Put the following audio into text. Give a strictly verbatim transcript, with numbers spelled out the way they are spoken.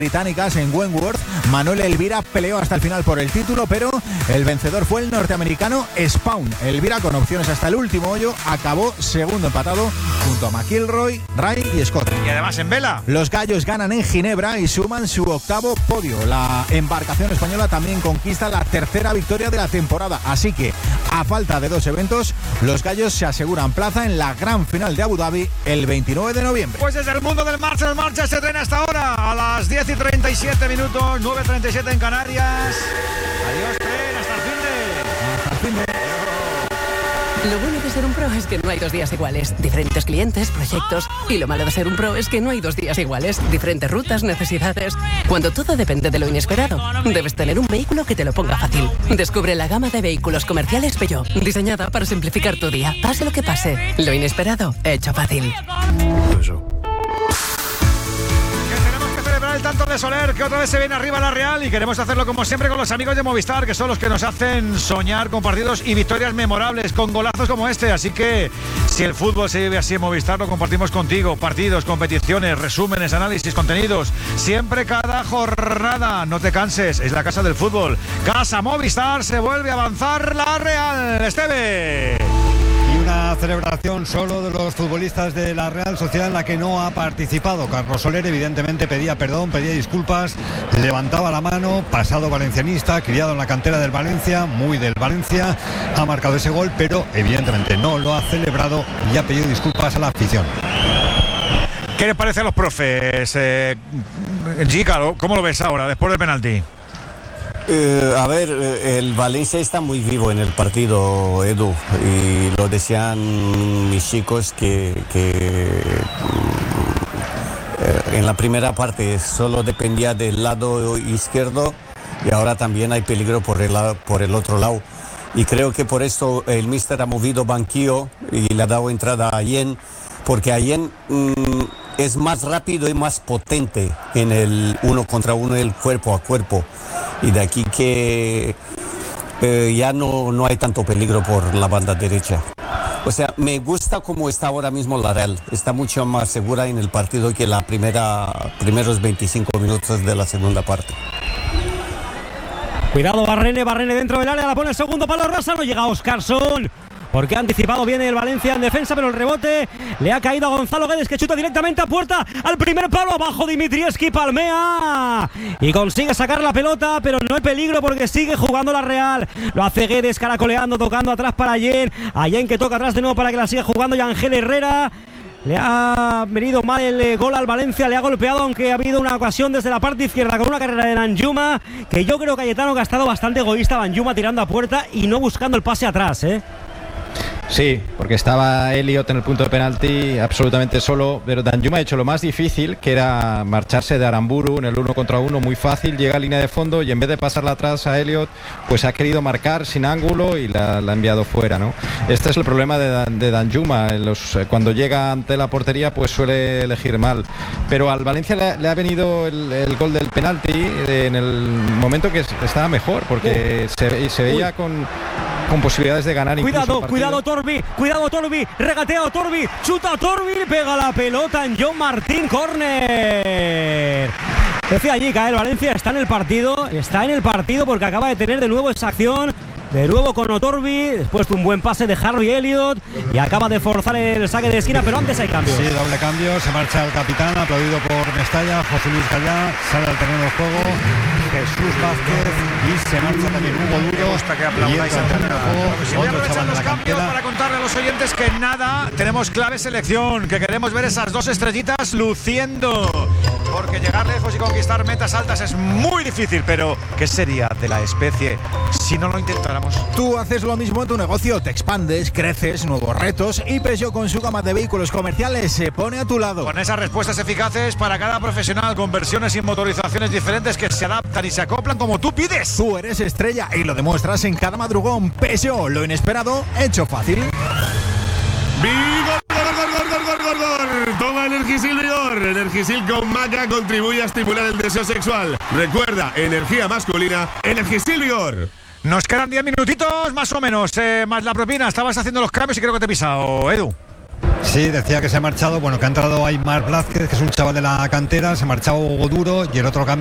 británicas en Wentworth. Manuel Elvira peleó hasta el final por el título, pero el vencedor fue el norteamericano Spaun. Elvira, con opciones hasta el último hoyo, acabó segundo empatado junto a McIlroy, Ray y Scott. Y además en vela. Los gallos ganan en Ginebra y suman su octavo podio. La embarcación española también conquista la tercera victoria de la temporada. Así que, a falta de dos eventos, los gallos se aseguran plaza en la gran final de Abu Dhabi el veintinueve de noviembre. Pues desde el mundo del marcha, el marcha se estrena hasta ahora, a las diez y treinta y siete minutos, nueve y treinta y siete en Canarias. Adiós, tren, hasta el fin de... Hasta el fin de... Lo bueno de ser un pro es que no hay dos días iguales. Diferentes clientes, proyectos. Y lo malo de ser un pro es que no hay dos días iguales. Diferentes rutas, necesidades. Cuando todo depende de lo inesperado, debes tener un vehículo que te lo ponga fácil. Descubre la gama de vehículos comerciales Peugeot, diseñada para simplificar tu día. Pase lo que pase, lo inesperado, hecho fácil. Eso. El tanto de Soler, que otra vez se viene arriba la Real, y queremos hacerlo como siempre con los amigos de Movistar, que son los que nos hacen soñar con partidos y victorias memorables, con golazos como este. Así que si el fútbol se vive así en Movistar, lo compartimos contigo. Partidos, competiciones, resúmenes, análisis, contenidos, siempre cada jornada. No te canses, es la casa del fútbol. Casa Movistar, se vuelve a avanzar la Real. Esteve. Una celebración solo de los futbolistas de la Real Sociedad en la que no ha participado. Carlos Soler evidentemente pedía perdón, pedía disculpas, levantaba la mano, pasado valencianista, criado en la cantera del Valencia, muy del Valencia, ha marcado ese gol, pero evidentemente no lo ha celebrado y ha pedido disculpas a la afición. ¿Qué les parece a los profes? Eh, Gica, ¿cómo lo ves ahora después del penalti? Eh, a ver, el Valencia está muy vivo en el partido, Edu, y lo decían mis chicos que, que eh, en la primera parte solo dependía del lado izquierdo y ahora también hay peligro por el, por el otro lado. Y creo que por esto el míster ha movido banquillo y le ha dado entrada a Allen, porque Allen mmm, es más rápido y más potente en el uno contra uno, el cuerpo a cuerpo. Y de aquí que eh, ya no, no hay tanto peligro por la banda derecha. O sea, me gusta cómo está ahora mismo la Real. Está mucho más segura en el partido que la primera primeros veinticinco minutos de la segunda parte. Cuidado, Barrene, Barrene dentro del área, la pone el segundo palo Rosa, no llega Óscarson. Porque ha anticipado bien el Valencia en defensa, pero el rebote le ha caído a Gonzalo Guedes, que chuta directamente a puerta, al primer palo, abajo Dimitrievski, palmea y consigue sacar la pelota, pero no hay peligro porque sigue jugando la Real. Lo hace Guedes, caracoleando, tocando atrás para Allen, Allen que toca atrás de nuevo para que la siga jugando, y Ángel Herrera. Le ha venido mal el gol al Valencia, le ha golpeado, aunque ha habido una ocasión desde la parte izquierda con una carrera de Danjuma, que yo creo, Cayetano, que ha estado bastante egoísta Danjuma tirando a puerta y no buscando el pase atrás, ¿eh? Sí, porque estaba Elliot en el punto de penalti absolutamente solo, pero Danjuma ha hecho lo más difícil, que era marcharse de Aramburu en el uno contra uno, muy fácil, llega a línea de fondo y en vez de pasarla atrás a Elliot, pues ha querido marcar sin ángulo y la, la ha enviado fuera, ¿no? Este es el problema de, de Danjuma, los, cuando llega ante la portería pues suele elegir mal, pero al Valencia le, le ha venido el, el gol del penalti en el momento que estaba mejor, porque se, se veía con, con posibilidades de ganar. Cuidado, cuidado Torbi, cuidado Torbi, regatea Torbi, chuta Torbi, pega la pelota en John Martín, córner. Decía allí, cae el Valencia, está en el partido, está en el partido porque acaba de tener de nuevo esa acción. De nuevo con Otorbi, después de un buen pase de Harvey Elliott y acaba de forzar el saque de esquina, pero antes hay cambios. Sí, doble cambio, se marcha el capitán, aplaudido por Mestalla, José Luis Gallá, sale al terreno de juego Jesús Vázquez y se marcha también Hugo Duro. Me gusta que aplaudáis al terreno de juego. Si voy a aprovechar los cambios para contarle a los oyentes que nada, tenemos clave selección, que queremos ver esas dos estrellitas luciendo, porque llegar lejos y conquistar metas altas es muy difícil, pero ¿qué sería de la especie si no lo intentáramos? Tú haces lo mismo en tu negocio, te expandes, creces, nuevos retos, y Peugeot con su gama de vehículos comerciales se pone a tu lado. Con esas respuestas eficaces para cada profesional, con versiones y motorizaciones diferentes que se adaptan y se acoplan como tú pides. Tú eres estrella y lo demuestras en cada madrugón. Peugeot, lo inesperado, hecho fácil. ¡Vigor! ¡Gor, gor, gor, gor, gor! Toma Energisil Vigor. Energisil con maca contribuye a estimular el deseo sexual. Recuerda, energía masculina, Energisil Vigor. Nos quedan diez minutitos más o menos, eh, más la propina. Estabas haciendo los cambios y creo que te he pisado, Edu. Sí, decía que se ha marchado, bueno, que ha entrado Aymar Blázquez, que es un chaval de la cantera, se ha marchado Hugo Duro y el otro cambio